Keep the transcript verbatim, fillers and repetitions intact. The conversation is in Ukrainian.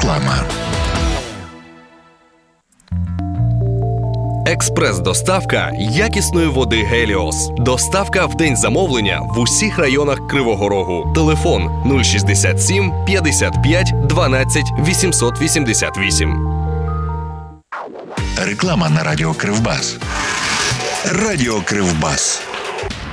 Реклама. Експрес-доставка якісної води «Геліос». Доставка в день замовлення в усіх районах Кривого Рогу. Телефон нуль шістдесят сім п'ятдесят п'ять дванадцять вісімсот вісімдесят вісім. Реклама на радіо Кривбас. Радіо Кривбас.